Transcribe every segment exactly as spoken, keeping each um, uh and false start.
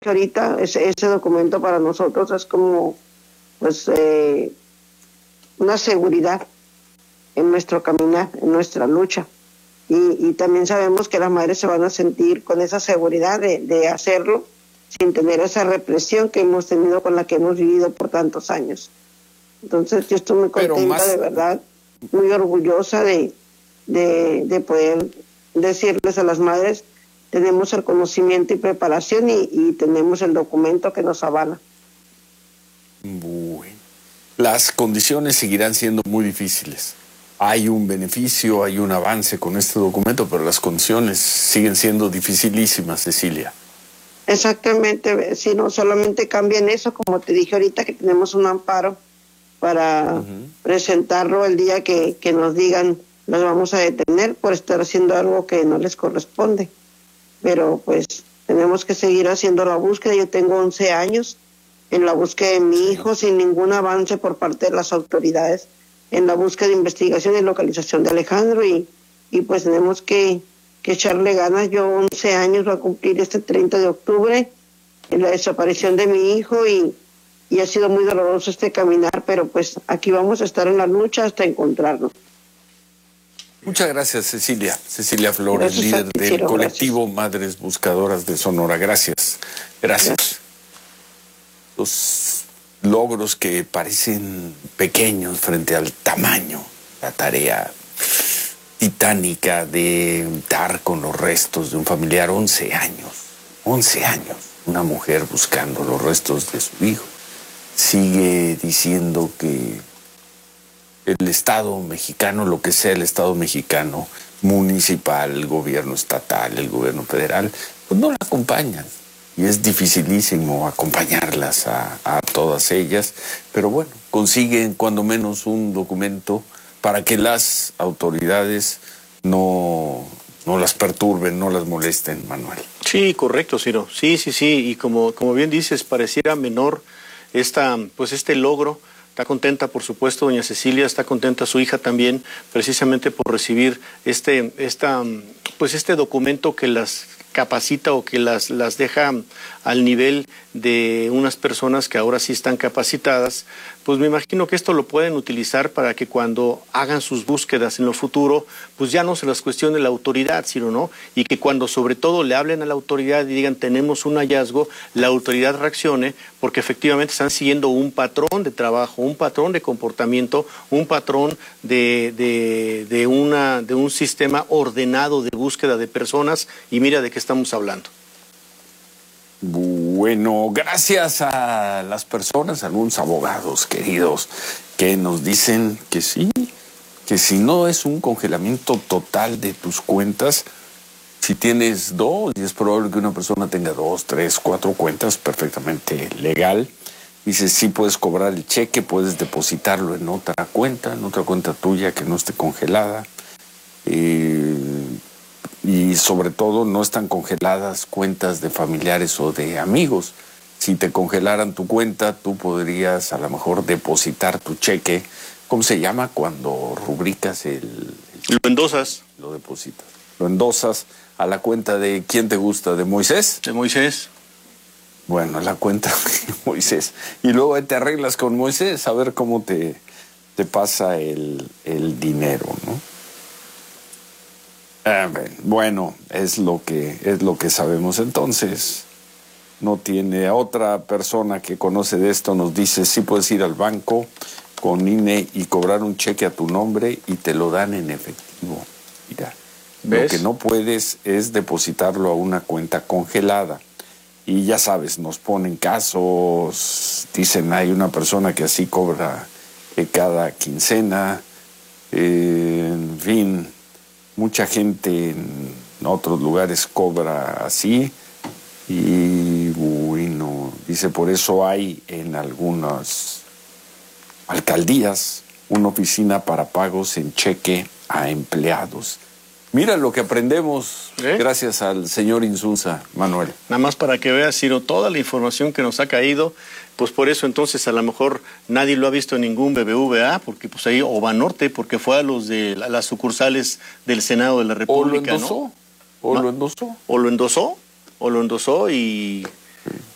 que ahorita ese, ese documento para nosotros es como pues eh, una seguridad en nuestro caminar, en nuestra lucha. Y, y también sabemos que las madres se van a sentir con esa seguridad de, de hacerlo sin tener esa represión que hemos tenido, con la que hemos vivido por tantos años. Entonces yo estoy muy contenta, más... de verdad, muy orgullosa de, de, de poder decirles a las madres: tenemos el conocimiento y preparación y, y tenemos el documento que nos avala. Bueno, las condiciones seguirán siendo muy difíciles. Hay un beneficio, hay un avance con este documento, pero las condiciones siguen siendo dificilísimas, Cecilia. Exactamente, si no solamente cambian eso, como te dije ahorita, que tenemos un amparo para uh-huh. presentarlo el día que, que nos digan los vamos a detener por estar haciendo algo que no les corresponde. Pero pues tenemos que seguir haciendo la búsqueda. Yo tengo once años en la búsqueda de mi hijo sin ningún avance por parte de las autoridades, en la búsqueda de investigación y localización de Alejandro, y, y pues tenemos que, que echarle ganas. Yo once años voy a cumplir este treinta de octubre en la desaparición de mi hijo, y, y ha sido muy doloroso este caminar, pero pues aquí vamos a estar en la lucha hasta encontrarnos. Muchas gracias, Cecilia. Cecilia Flores, gracias, líder del Ciro, colectivo gracias. Madres Buscadoras de Sonora. Gracias. Gracias. Gracias. Los logros que parecen pequeños frente al tamaño, la tarea titánica de dar con los restos de un familiar. once años, once años, una mujer buscando los restos de su hijo. Sigue diciendo que el Estado mexicano, lo que sea el Estado mexicano, municipal, el gobierno estatal, el gobierno federal, pues no la acompañan. Y es dificilísimo acompañarlas a, a todas ellas, pero bueno, consiguen cuando menos un documento para que las autoridades no, no las perturben, no las molesten, Manuel. Sí, correcto, Ciro. Sí, sí, sí, y como, como bien dices, pareciera menor esta, pues este logro. Está contenta, por supuesto, doña Cecilia, está contenta su hija también, precisamente por recibir este, esta, pues este documento que las capacita o que las, las deja al nivel de unas personas que ahora sí están capacitadas. Pues me imagino que esto lo pueden utilizar para que cuando hagan sus búsquedas en lo futuro, pues ya no se las cuestione la autoridad, sino no, y que cuando sobre todo le hablen a la autoridad y digan tenemos un hallazgo, la autoridad reaccione, porque efectivamente están siguiendo un patrón de trabajo, un patrón de comportamiento, un patrón de, de, de, una, de un sistema ordenado de búsqueda de personas, y mira de qué estamos hablando. Bueno, gracias a las personas, a algunos abogados queridos, que nos dicen que sí, que si no es un congelamiento total de tus cuentas, si tienes dos, y es probable que una persona tenga dos, tres, cuatro cuentas, perfectamente legal, dice sí puedes cobrar el cheque, puedes depositarlo en otra cuenta, en otra cuenta tuya que no esté congelada, eh, y sobre todo no están congeladas cuentas de familiares o de amigos. Si te congelaran tu cuenta, tú podrías a lo mejor depositar tu cheque. ¿Cómo se llama cuando rubricas el...? el lo endosas. Lo depositas. Lo endosas a la cuenta de ¿quién te gusta? ¿De Moisés? De Moisés. Bueno, a la cuenta de Moisés. Y luego te arreglas con Moisés a ver cómo te, te pasa el, el dinero, ¿no? Bueno, es lo que es lo que sabemos. Entonces, no tiene otra persona que conoce de esto, nos dice sí puedes ir al banco con I N E y cobrar un cheque a tu nombre y te lo dan en efectivo. Mira, ¿ves? Lo que no puedes es depositarlo a una cuenta congelada. Y ya sabes, nos ponen casos, dicen hay una persona que así cobra eh, cada quincena, eh, en fin. Mucha gente en otros lugares cobra así y bueno, dice por eso hay en algunas alcaldías una oficina para pagos en cheque a empleados. Mira lo que aprendemos ¿Eh? gracias al señor Insunza, Manuel. Nada más para que veas, Ciro, toda la información que nos ha caído, pues por eso entonces a lo mejor nadie lo ha visto en ningún B B V A, porque pues ahí, o Banorte, porque fue a los de la, las sucursales del Senado de la República, ¿O lo endosó? ¿no? ¿O ¿No? lo endosó? ¿O lo endosó? ¿O lo endosó y,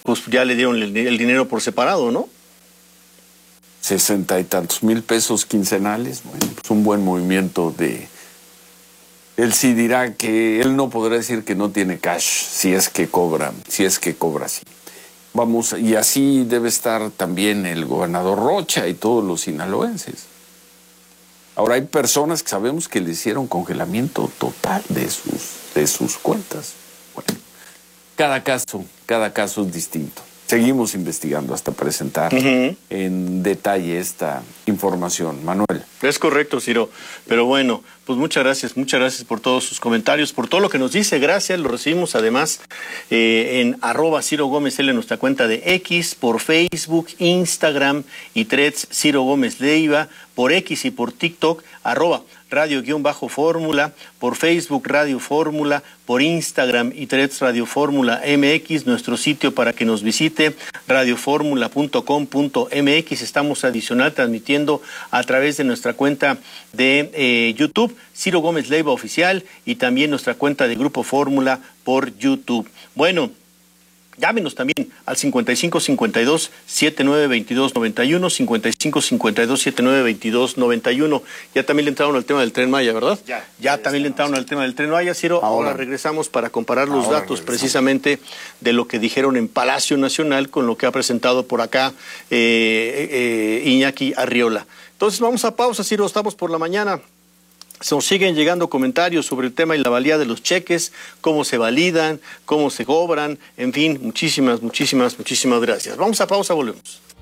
pues ya le dieron el, el dinero por separado, ¿no? Sesenta y tantos mil pesos quincenales, bueno, pues un buen movimiento de... Él sí dirá que él no podrá decir que no tiene cash si es que cobra, si es que cobra así. Vamos, y así debe estar también el gobernador Rocha y todos los sinaloenses. Ahora hay personas que sabemos que le hicieron congelamiento total de sus, de sus cuentas. Bueno, cada caso, cada caso es distinto. Seguimos investigando hasta presentar uh-huh. en detalle esta información. Manuel. Es correcto, Ciro. Pero bueno, pues muchas gracias, muchas gracias por todos sus comentarios, por todo lo que nos dice. Gracias, lo recibimos además eh, en arroba Ciro Gómez L en nuestra cuenta de X, por Facebook, Instagram y Threads Ciro Gómez Leiva, por X y por TikTok, arroba radio-fórmula, por Facebook Radio Fórmula, por Instagram y Threads Radio Fórmula M X, nuestro sitio para que nos visite, radio fórmula punto com punto m x. Estamos adicional transmitiendo a través de nuestra cuenta de eh, YouTube, Ciro Gómez Leiva Oficial, y también nuestra cuenta de Grupo Fórmula por YouTube. Bueno, llámenos también al cincuenta y cinco cincuenta y dos setenta y nueve veintidós noventa y uno, cincuenta y cinco cincuenta y dos setenta y nueve veintidós noventa y uno. Ya también le entraron al tema del Tren Maya, ¿verdad? Ya. Ya, ya también le entraron al tema del Tren Maya, Ciro. Ahora, ahora regresamos para comparar los datos regresamos. precisamente de lo que dijeron en Palacio Nacional con lo que ha presentado por acá eh, eh, Iñaki Arriola. Entonces vamos a pausa, Ciro, estamos por la mañana. Nos siguen llegando comentarios sobre el tema y la valía de los cheques, cómo se validan, cómo se cobran, en fin, muchísimas, muchísimas, muchísimas gracias. Vamos a pausa, volvemos.